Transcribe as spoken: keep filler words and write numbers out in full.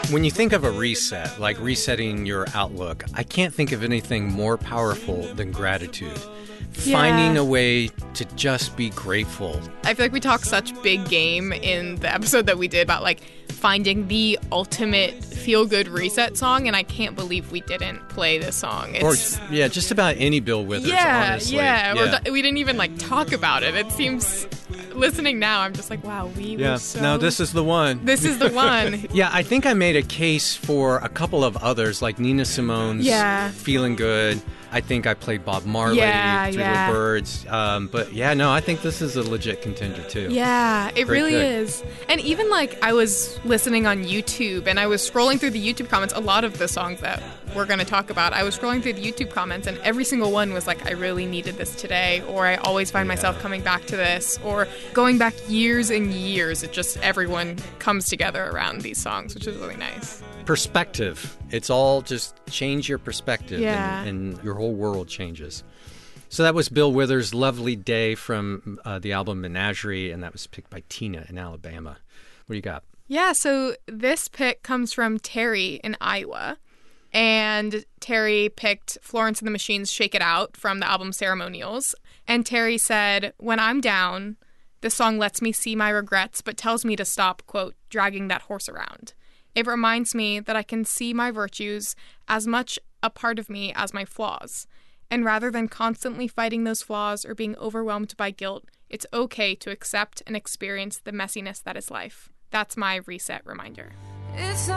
When you think of a reset, like resetting your outlook, I can't think of anything more powerful than gratitude. Yeah. Finding a way to just be grateful. I feel like we talked such big game in the episode that we did about like finding the ultimate feel-good reset song, and I can't believe we didn't play this song. It's, Or, yeah, just about any Bill Withers, yeah, honestly. yeah, yeah. Or we didn't even like talk about it. It seems, listening now, I'm just like, wow, we Yeah, were so... no, this is the one. This is the one. Yeah, I think I made a case for a couple of others, like Nina Simone's Yeah. Feeling Good. I think I played Bob Marley, Yeah, Three yeah. Little Birds. Um, but yeah, no, I think this is a legit contender too. Yeah, it Great really pick. is. And even like I was listening on YouTube and I was scrolling through the YouTube comments, a lot of the songs that we're going to talk about, I was scrolling through the YouTube comments and every single one was like, I really needed this today, or I always find myself coming back to this, or going back years and years. It just, everyone comes together around these songs, which is really nice. Perspective. It's all just change your perspective Yeah. and, and your whole world changes. So that was Bill Withers' Lovely Day from uh, the album Menagerie, and that was picked by Tina in Alabama. What do you got? Yeah, so this pick comes from Terry in Iowa. And Terry picked Florence and the Machine's Shake It Out from the album Ceremonials. And Terry said, when I'm down, this song lets me see my regrets, but tells me to stop, quote, dragging that horse around. It reminds me that I can see my virtues as much a part of me as my flaws. And rather than constantly fighting those flaws or being overwhelmed by guilt, it's okay to accept and experience the messiness that is life. That's my reset reminder. It's